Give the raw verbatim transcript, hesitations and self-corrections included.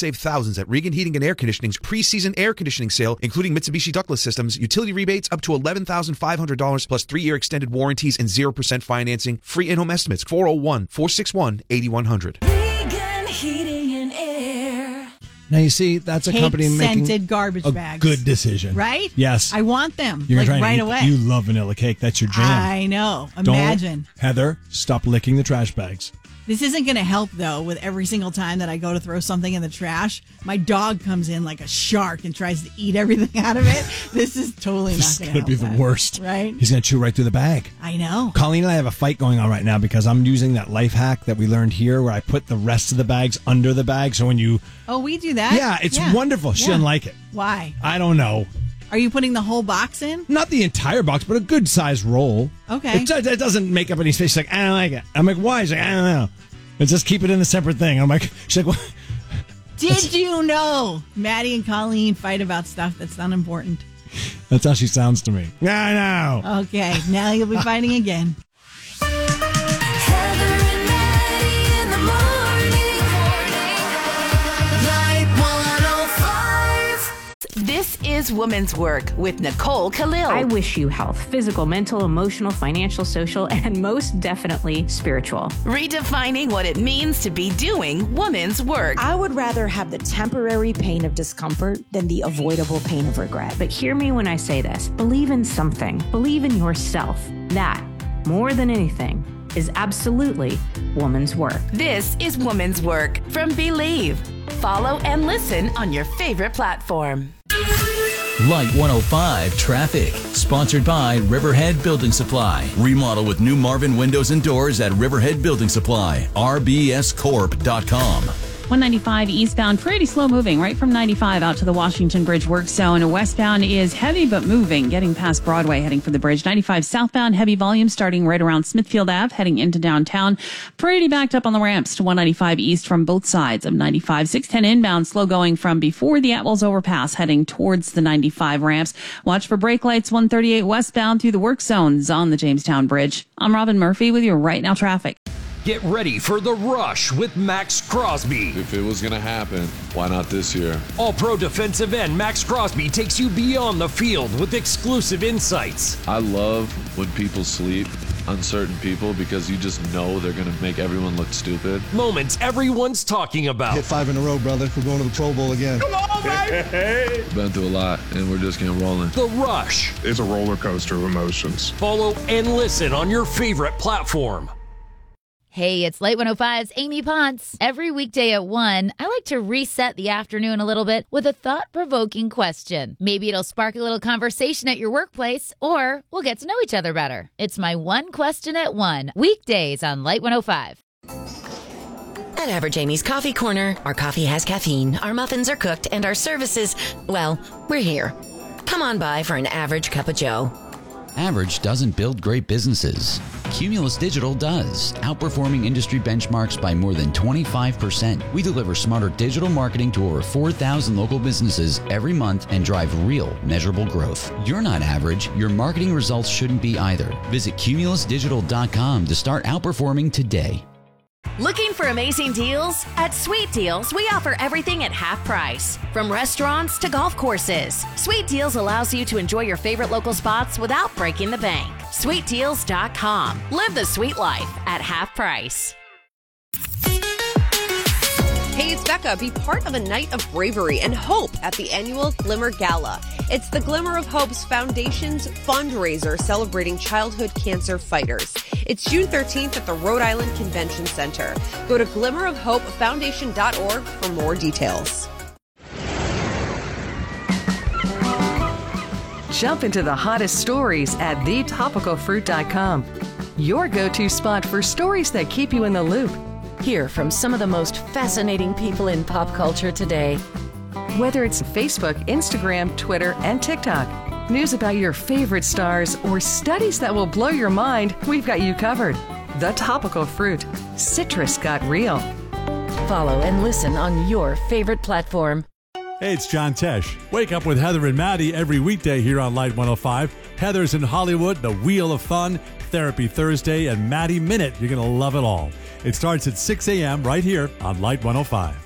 save thousands at Regan Heating and Air Conditioning's pre-season air conditioning sale, including Mitsubishi ductless systems, utility rebates up to eleven thousand five hundred dollars plus three-year extended warranties and zero percent financing. Free in-home estimates, four oh one, four six one, eight one zero zero. Regan Heating and Air. Now, you see, that's a company making scented garbage a bags. good decision. Right? Yes. I want them, You're like, trying to right eat- away. You love vanilla cake. That's your jam. I know. Imagine. Don't, Heather, stop licking the trash bags. This isn't going to help, though, with every single time that I go to throw something in the trash. My dog comes in like a shark and tries to eat everything out of it. This is totally not This is going going to to be help the that, worst. Right? He's going to chew right through the bag. I know. Colleen and I have a fight going on right now because I'm using that life hack that we learned here where I put the rest of the bags under the bag. So when you... Oh, we do that? Yeah, it's wonderful. She Yeah. doesn't like it. Why? I don't know. Are you putting the whole box in? Not the entire box, but a good sized roll. Okay. It, it doesn't make up any space. She's like, I don't like it. I'm like, why? She's like, I don't know. Let's just keep it in a separate thing. I'm like, she's like, what? Did you know Maddie and Colleen fight about stuff that's not important? That's how she sounds to me. I know. Okay, now you'll be fighting again. Heather and Maddie in the morning. Light one oh five. This is Woman's Work with Nicole Khalil. I wish you health, physical, mental, emotional, financial, social, and most definitely spiritual. Redefining what it means to be doing woman's work. I would rather have the temporary pain of discomfort than the avoidable pain of regret. But hear me when I say this. Believe in something. Believe in yourself. That, more than anything, is absolutely woman's work. This is Woman's Work from Believe. Follow and listen on your favorite platform. Light one oh five Traffic, sponsored by Riverhead Building Supply. Remodel with new Marvin windows and doors at Riverhead Building Supply, r b s corp dot com. one ninety-five eastbound, pretty slow moving right from ninety-five out to the Washington Bridge work zone. Westbound is heavy but moving, getting past Broadway, heading for the bridge. ninety-five southbound, heavy volume starting right around Smithfield Avenue, heading into downtown. Pretty backed up on the ramps to one ninety-five east from both sides of ninety-five. six ten inbound, slow going from before the Atwells overpass, heading towards the ninety-five ramps. Watch for brake lights one thirty-eight westbound through the work zones on the Jamestown Bridge. I'm Robin Murphy with your Right Now Traffic. Get ready for the rush with Max Crosby. If it was going to happen, why not this year? All-pro defensive end Max Crosby takes you beyond the field with exclusive insights. I love when people sleep on certain people because you just know they're going to make everyone look stupid. Moments everyone's talking about. Hit five in a row, brother. We're going to the Pro Bowl again. Come on, baby! Been through a lot, and we're just getting rolling. The Rush. It's a roller coaster of emotions. Follow and listen on your favorite platform. Hey, it's Light one oh five's Amy Ponce. Every weekday at one, I like to reset the afternoon a little bit with a thought-provoking question. Maybe it'll spark a little conversation at your workplace, or we'll get to know each other better. It's my one question at one, weekdays on Light one oh five. At Average Amy's Coffee Corner, our coffee has caffeine, our muffins are cooked, and our services, well, we're here. Come on by for an average cup of joe. Average doesn't build great businesses. Cumulus Digital does, outperforming industry benchmarks by more than twenty-five percent. We deliver smarter digital marketing to over four thousand local businesses every month and drive real, measurable growth. You're not average. Your marketing results shouldn't be either. Visit cumulus digital dot com to start outperforming today. Looking for amazing deals? At Sweet Deals, we offer everything at half price. From restaurants to golf courses, Sweet Deals allows you to enjoy your favorite local spots without breaking the bank. sweet deals dot com. Live the sweet life at half price. Hey, it's Becca. Be part of a night of bravery and hope at the annual Glimmer Gala. It's the Glimmer of Hope's Foundation's fundraiser celebrating childhood cancer fighters. It's June thirteenth at the Rhode Island Convention Center. Go to glimmer of hope foundation dot org for more details. Jump into the hottest stories at the topical fruit dot com. Your go-to spot for stories that keep you in the loop. Hear from some of the most fascinating people in pop culture today. Whether it's Facebook, Instagram, Twitter, and TikTok, news about your favorite stars, or studies that will blow your mind, we've got you covered. The Topical Fruit. Citrus got real. Follow and listen on your favorite platform. Hey, it's John Tesh. Wake up with Heather and Maddie every weekday here on Light one oh five. Heather's in Hollywood, The Wheel of Fun, Therapy Thursday, and Maddie Minute. You're going to love it all. It starts at six a.m. right here on Light one oh five.